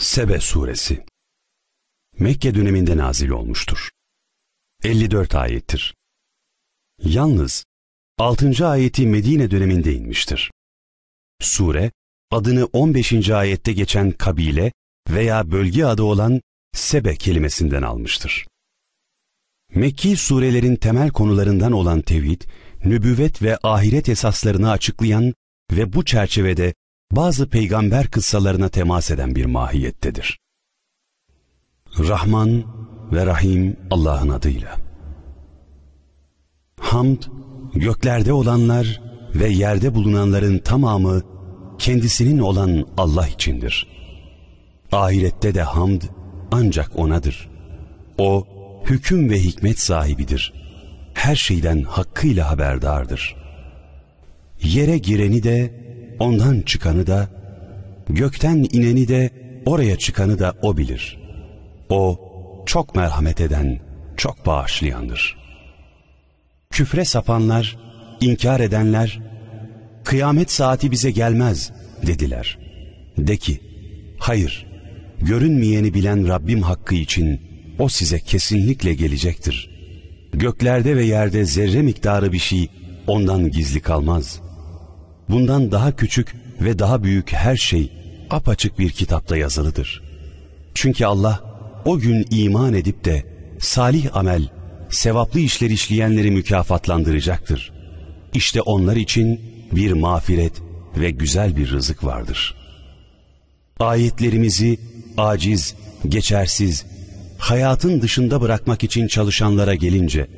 Sebe suresi Mekke döneminde nazil olmuştur. 54 ayettir. Yalnız 6. ayeti Medine döneminde inmiştir. Sure, adını 15. ayette geçen kabile veya bölge adı olan Sebe kelimesinden almıştır. Mekki surelerin temel konularından olan tevhid, nübüvvet ve ahiret esaslarını açıklayan ve bu çerçevede bazı peygamber kıssalarına temas eden bir mahiyettedir. Rahman ve Rahim Allah'ın adıyla. Hamd, göklerde olanlar ve yerde bulunanların tamamı kendisinin olan Allah içindir. Ahirette de hamd ancak O'nadır. O, hüküm ve hikmet sahibidir. Her şeyden hakkıyla haberdardır. Yere gireni de, ondan çıkanı da, gökten ineni de, oraya çıkanı da O bilir. O, çok merhamet eden, çok bağışlayandır. Küfre sapanlar, inkar edenler, kıyamet saati bize gelmez dediler. De ki, hayır, görünmeyeni bilen Rabbim hakkı için O size kesinlikle gelecektir. Göklerde ve yerde zerre miktarı bir şey ondan gizli kalmaz. Bundan daha küçük ve daha büyük her şey apaçık bir kitapta yazılıdır. Çünkü Allah o gün iman edip de salih amel, sevaplı işler işleyenleri mükafatlandıracaktır. İşte onlar için bir mağfiret ve güzel bir rızık vardır. Ayetlerimizi aciz, geçersiz, hayatın dışında bırakmak için çalışanlara gelince,